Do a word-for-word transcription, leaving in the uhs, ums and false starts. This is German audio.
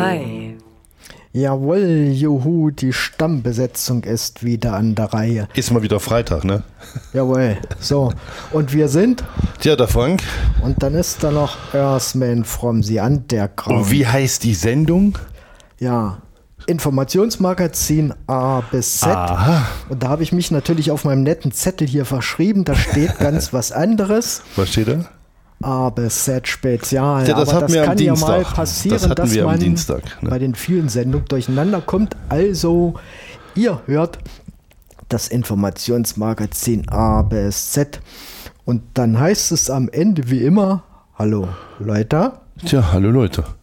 drei. Jawohl, juhu, die Stammbesetzung ist wieder an der Reihe. Ist mal wieder Freitag, ne? Jawohl, so. Und wir sind? Tja, der Frank. Und dann ist da noch Earthman from the Underground. Und wie heißt die Sendung? Ja, Informationsmagazin A bis Z. Aha. Und da habe ich mich natürlich auf meinem netten Zettel hier verschrieben. Da steht ganz was anderes. Was steht da? A bis Z Spezial. Ja, das aber hatten das wir am kann ja Dienstag. mal passieren, Das hatten dass wir am man Dienstag, ne? bei den vielen Sendungen durcheinander kommt. Also, ihr hört das Informationsmagazin A bis Z. Und dann heißt es am Ende wie immer, hallo Leute. Tja, hallo Leute.